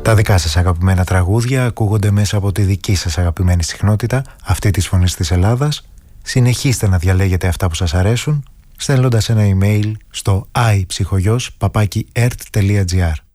Τα δικά σας αγαπημένα τραγούδια ακούγονται μέσα από τη δική σας αγαπημένη συχνότητα, αυτή της Φωνής της Ελλάδας. Συνεχίστε να διαλέγετε αυτά που σας αρέσουν, στέλνοντας ένα email στο iPsychogos@ert.gr.